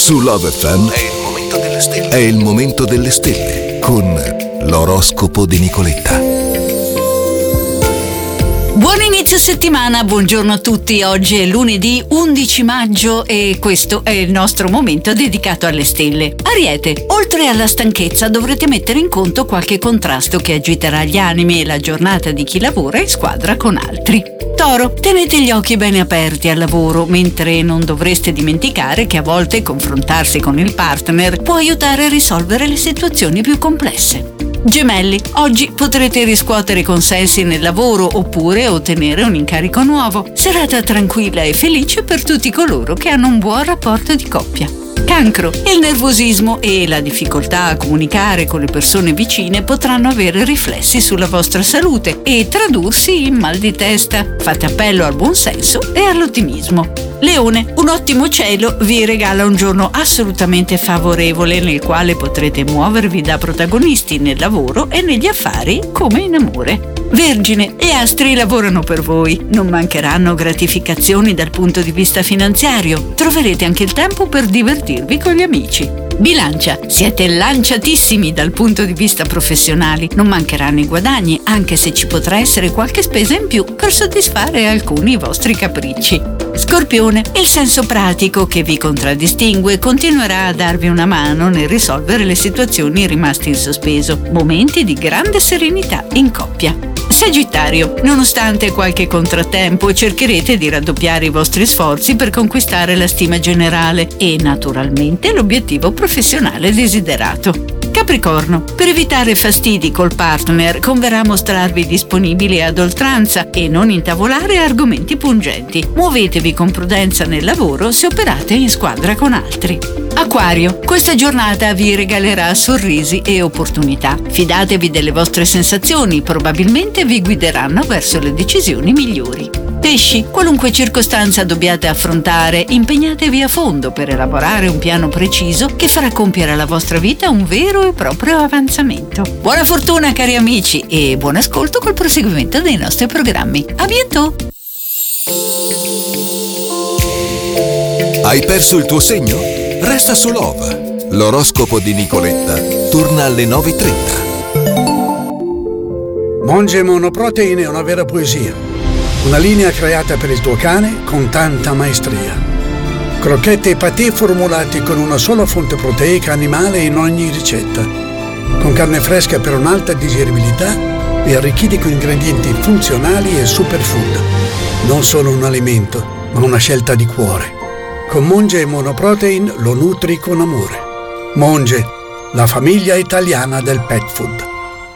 Su Love FM è il momento delle stelle con l'oroscopo di Nicoletta. Buon inizio settimana, buongiorno a tutti. Oggi è lunedì 11 maggio e questo è il nostro momento dedicato alle stelle. Ariete, oltre alla stanchezza dovrete mettere in conto qualche contrasto che agiterà gli animi e la giornata di chi lavora in squadra con altri. Toro, tenete gli occhi bene aperti al lavoro, mentre non dovreste dimenticare che a volte confrontarsi con il partner può aiutare a risolvere le situazioni più complesse. Gemelli, oggi potrete riscuotere consensi nel lavoro oppure ottenere un incarico nuovo. Serata tranquilla e felice per tutti coloro che hanno un buon rapporto di coppia. Cancro, il nervosismo e la difficoltà a comunicare con le persone vicine potranno avere riflessi sulla vostra salute e tradursi in mal di testa. Fate appello al buon senso e all'ottimismo. Leone, un ottimo cielo vi regala un giorno assolutamente favorevole nel quale potrete muovervi da protagonisti nel lavoro e negli affari come in amore. Vergine, gli astri lavorano per voi. Non mancheranno gratificazioni dal punto di vista finanziario. Troverete anche il tempo per divertirvi con gli amici. Bilancia, siete lanciatissimi dal punto di vista professionale. Non mancheranno i guadagni, anche se ci potrà essere qualche spesa in più per soddisfare alcuni vostri capricci. Scorpione, il senso pratico che vi contraddistingue continuerà a darvi una mano nel risolvere le situazioni rimaste in sospeso. Momenti di grande serenità in coppia. Sagittario, nonostante qualche contrattempo cercherete di raddoppiare i vostri sforzi per conquistare la stima generale e naturalmente l'obiettivo professionale desiderato. Capricorno, per evitare fastidi col partner converrà mostrarvi disponibili ad oltranza e non intavolare argomenti pungenti. Muovetevi con prudenza nel lavoro se operate in squadra con altri. Acquario, questa giornata vi regalerà sorrisi e opportunità. Fidatevi delle vostre sensazioni, probabilmente vi guideranno verso le decisioni migliori. Pesci, qualunque circostanza dobbiate affrontare, impegnatevi a fondo per elaborare un piano preciso che farà compiere alla vostra vita un vero e proprio avanzamento. Buona fortuna cari amici e buon ascolto col proseguimento dei nostri programmi. A bientôt! Hai perso il tuo segno? Resta su Love. L'oroscopo di Nicoletta torna alle 9:30. Monge Monoprotein è una vera poesia. Una linea creata per il tuo cane con tanta maestria. Crocchette e patè formulati con una sola fonte proteica animale in ogni ricetta. Con carne fresca per un'alta digeribilità e arricchiti con ingredienti funzionali e superfood. Non solo un alimento, ma una scelta di cuore. Con Monge Monoprotein lo nutri con amore. Monge, la famiglia italiana del pet food.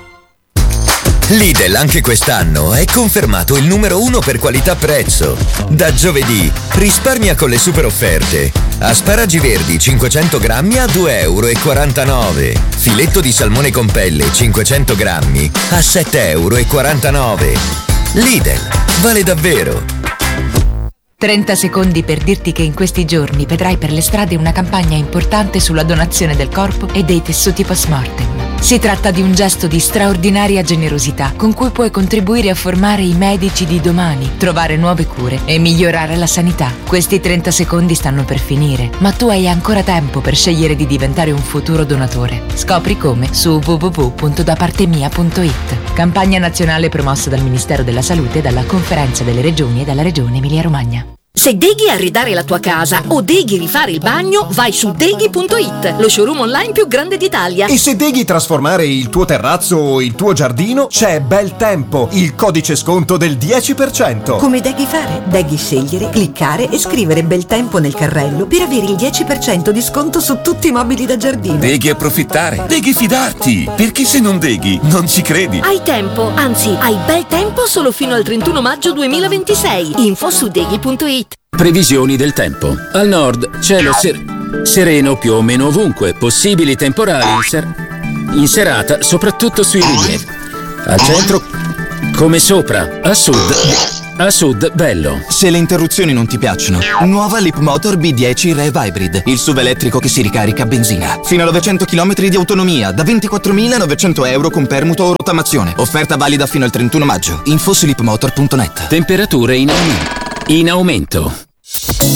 Lidl anche quest'anno è confermato il numero 1 per qualità-prezzo. Da giovedì risparmia con le super offerte. Asparagi verdi 500 grammi a €2,49. Filetto di salmone con pelle 500 grammi a €7,49. Lidl, vale davvero. 30 secondi per dirti che in questi giorni vedrai per le strade una campagna importante sulla donazione del corpo e dei tessuti post-mortem. Si tratta di un gesto di straordinaria generosità con cui puoi contribuire a formare i medici di domani, trovare nuove cure e migliorare la sanità. Questi 30 secondi stanno per finire, ma tu hai ancora tempo per scegliere di diventare un futuro donatore. Scopri come su www.dapartemia.it. Campagna nazionale promossa dal Ministero della Salute, dalla Conferenza delle Regioni e dalla Regione Emilia-Romagna. Se deghi arredare la tua casa o deghi rifare il bagno, vai su deghi.it, lo showroom online più grande d'Italia. E se deghi trasformare il tuo terrazzo o il tuo giardino, c'è Bel Tempo, il codice sconto del 10%. Come deghi fare? Deghi scegliere, cliccare e scrivere Bel Tempo nel carrello per avere il 10% di sconto su tutti i mobili da giardino. Deghi approfittare, deghi fidarti, perché se non deghi non ci credi. Hai tempo, anzi hai bel tempo solo fino al 31 maggio 2026. Info su deghi.it. Previsioni del tempo. Al nord, cielo sereno più o meno ovunque, possibili temporali in serata, soprattutto sui rilievi. Al centro, come sopra, a sud, bello. Se le interruzioni non ti piacciono, nuova Leapmotor B10 Rev Hybrid, il SUV elettrico che si ricarica a benzina. Fino a 900 km di autonomia, da 24.900 euro con permuto o rottamazione. Offerta valida fino al 31 maggio. Info su leapmotor.net. Temperature in aumento.